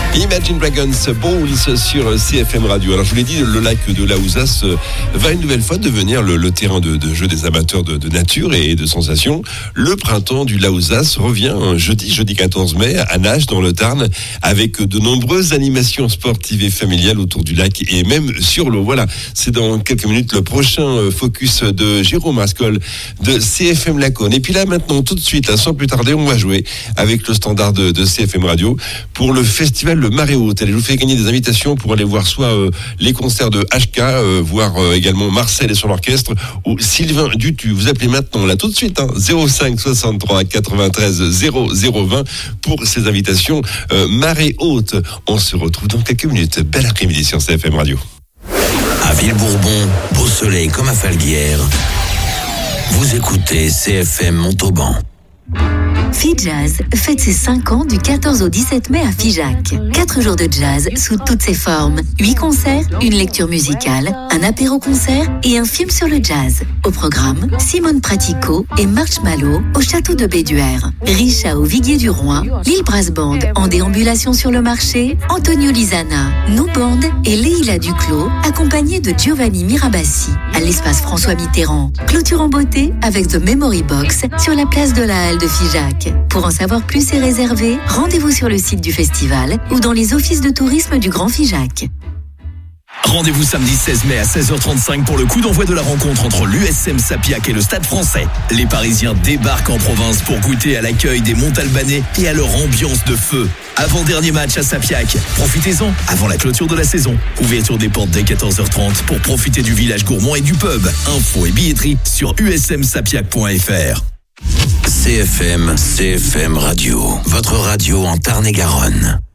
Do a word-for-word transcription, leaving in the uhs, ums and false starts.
Imagine Dragons, Bones sur C F M Radio. Alors je vous l'ai dit, le lac de Laouzas va une nouvelle fois devenir le, le terrain de, de jeu des amateurs de, de nature et de sensations. Le printemps du Laouzas revient jeudi, jeudi quatorze mai à Nages dans le Tarn avec de nombreuses animations sportives et familiales autour du lac et même sur l'eau. Voilà, c'est dans quelques minutes le prochain focus de Jérôme Ascol de C F M Laconne. Et puis là maintenant, tout de suite, là, sans plus tarder, on va jouer avec le standard de, de C F M Radio pour le festival Le Marée Haute. Allez, je vous fais gagner des invitations pour aller voir soit euh, les concerts de H K, euh, voir euh, également Marcel et son orchestre, ou Sylvain Dutu. Vous appelez maintenant, là, tout de suite, hein, zéro cinq soixante-trois quatre-vingt-treize zéro zéro vingt pour ces invitations euh, Marée Haute. On se retrouve dans quelques minutes. Bel après-midi sur C F M Radio. À Villebourbon, beau soleil comme à Falguière, vous écoutez C F M Montauban. Fijazz fête ses cinq ans du quatorze au dix-sept mai à Figeac. quatre jours de jazz sous toutes ses formes. huit concerts, une lecture musicale, un apéro-concert et un film sur le jazz. Au programme, Simone Pratico et Marshmallow au château de Béduère. Richa au Viguier du Roi, Lille Brass Band en déambulation sur le marché, Antonio Lizana, No Band et Leila Duclos accompagnés de Giovanni Mirabassi à l'espace François Mitterrand. Clôture en beauté avec The Memory Box sur la place de la Halle de Figeac. Pour en savoir plus et réserver, rendez-vous sur le site du festival ou dans les offices de tourisme du Grand Figeac. Rendez-vous samedi seize mai à seize heures trente-cinq pour le coup d'envoi de la rencontre entre l'U S M Sapiac et le Stade Français. Les Parisiens débarquent en province pour goûter à l'accueil des Montalbanais et à leur ambiance de feu. Avant-dernier match à Sapiac. Profitez-en avant la clôture de la saison. Ouverture des portes dès quatorze heures trente pour profiter du village gourmand et du pub. Infos et billetterie sur u s m sapiac point f r. C F M, C F M Radio, votre radio en Tarn-et-Garonne.